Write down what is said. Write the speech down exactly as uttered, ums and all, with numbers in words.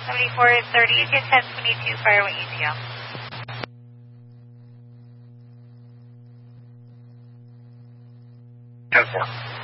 seventy-four thirty, ten twenty-two, Fireway E T L. ten four.